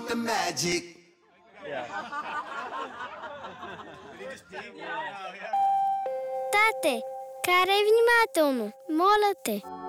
with the magic. Tate, care e venimatul? Molate.